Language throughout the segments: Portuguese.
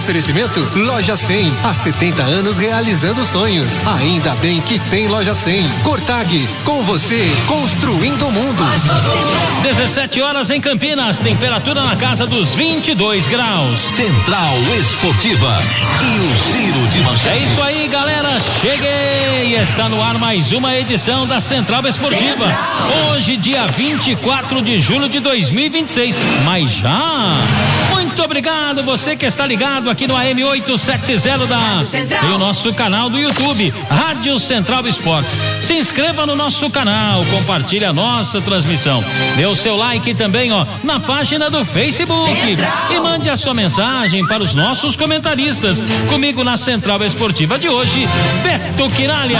Oferecimento Loja 100, há 70 anos realizando sonhos. Ainda bem que tem Loja 100. Cortag, com você, construindo o mundo. 17 horas em Campinas, temperatura na casa dos 22 graus. Central Esportiva e o Giro de Manchetes. É isso aí, galera, cheguei! Está no ar mais uma edição da Central Esportiva. Hoje, dia 24 de julho de 2026. Mas já... Muito obrigado, você que está ligado aqui no AM 870 e o nosso canal do YouTube, Rádio Central Esportes. Se inscreva no nosso canal, compartilhe a nossa transmissão. Dê o seu like também, na página do Facebook. E mande a sua mensagem para os nossos comentaristas. Comigo na Central Esportiva de hoje, Beto Quiralha.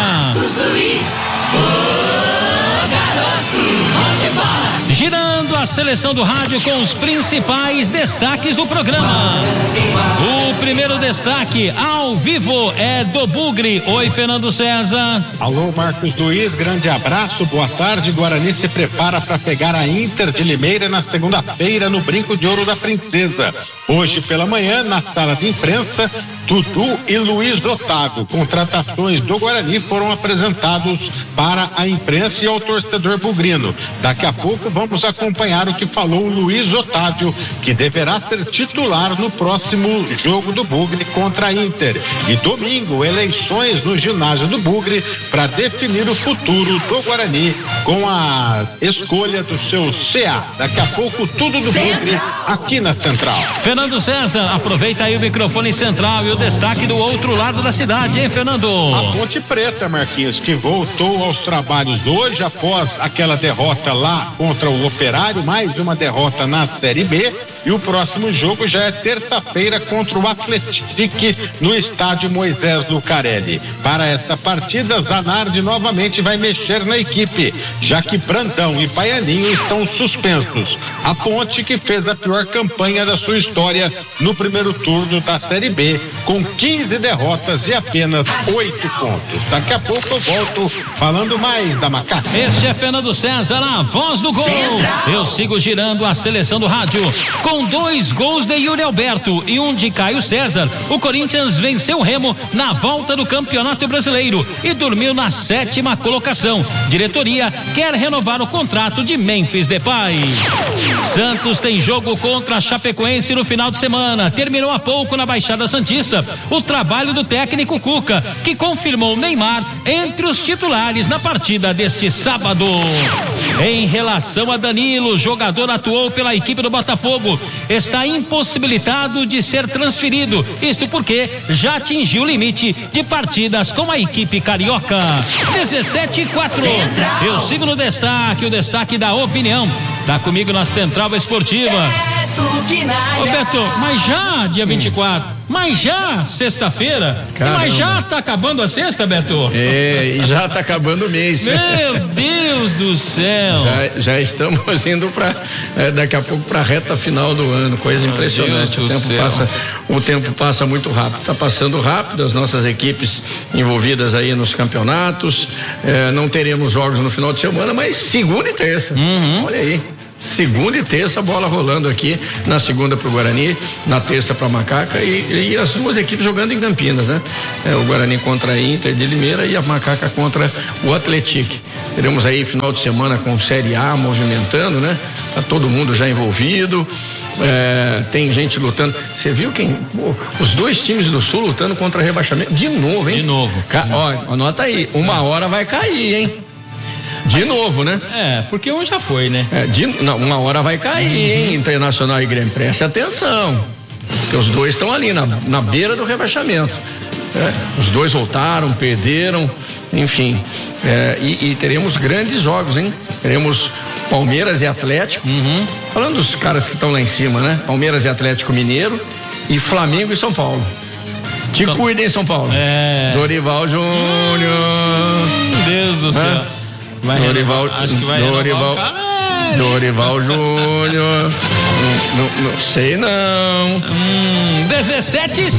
Girando a seleção do rádio com os principais destaques do programa. O primeiro destaque ao vivo é do Bugre. Oi, Fernando César. Alô, Marcos Luiz, grande abraço, boa tarde. Guarani se prepara para pegar a Inter de Limeira na segunda-feira no Brinco de Ouro da Princesa. Hoje pela manhã, na sala de imprensa, Dudu e Luiz Otávio. Contratações do Guarani foram apresentados para a imprensa e ao torcedor bugrino. Daqui a pouco vamos acompanhar o que falou o Luiz Otávio, que deverá ser titular no próximo jogo do Bugre contra a Inter. E domingo, eleições no ginásio do Bugre para definir o futuro do Guarani com a escolha do seu CA. Daqui a pouco, tudo do Bugre aqui na Central. Fernando César, aproveita aí o microfone central e o destaque do outro lado da cidade, hein, Fernando? A Ponte Preta, Marquinhos, que voltou aos trabalhos hoje após aquela derrota lá contra o Operário, mais uma derrota na Série B, e o próximo jogo já é terça-feira contra o Atlético no estádio Moisés Lucarelli. Para esta partida, Zanardi novamente vai mexer na equipe, já que Brandão e Baianinho estão suspensos. A Ponte, que fez a pior campanha da sua história no primeiro turno da Série B, com 15 derrotas e apenas 8 pontos. Daqui a pouco eu volto falando mais da Macaca. Este é Fernando César, a voz do gol. Eu sigo girando a seleção do rádio. Com 2 gols de Yuri Alberto e um de Caio César, o Corinthians venceu o Remo na volta do Campeonato Brasileiro e dormiu na 7ª colocação. Diretoria quer renovar o contrato de Memphis Depay. Santos tem jogo contra a Chapecoense no final de semana. Terminou há pouco na Baixada Santista o trabalho do técnico Cuca, que confirmou Neymar entre os titulares na partida deste sábado. Em relação a Danilo, o jogador atuou pela equipe do Botafogo, está impossibilitado de ser transferido, isto porque já atingiu o limite de partidas com a equipe carioca. 17-4. Eu sigo no destaque, o destaque da opinião. Tá comigo na Central Esportiva. Ô Beto, mas já dia 24, mas já sexta-feira, mas já tá acabando a sexta, Beto? E já tá acabando o mês. Meu Deus do céu. Já estamos indo daqui a pouco pra reta final do ano, coisa impressionante. O tempo passa muito rápido, tá passando rápido, as nossas equipes envolvidas aí nos campeonatos, não teremos jogos no final de semana, mas segunda e terça, olha aí. Segunda e terça, bola rolando aqui, na segunda pro Guarani, na terça pra Macaca e as duas equipes jogando em Campinas, né? O Guarani contra a Inter de Limeira e a Macaca contra o Atlético. Teremos aí final de semana com Série A movimentando, né? Tá todo mundo já envolvido. Tem gente lutando. Você viu os dois times do Sul lutando contra rebaixamento de novo, hein? De novo. Ó, anota aí, uma hora vai cair, hein? Novo, né? Porque um já foi, né? Uma hora vai cair, hein? Internacional e Grêmio, preste atenção. Porque os dois estão ali na beira do rebaixamento. Os dois voltaram, perderam, enfim. E teremos grandes jogos, hein? Teremos Palmeiras e Atlético. Falando dos caras que estão lá em cima, né? Palmeiras e Atlético Mineiro e Flamengo e São Paulo. Te cuidem, São Paulo. Dorival Júnior. Deus do céu. Dorival Júnior. Não sei não. 17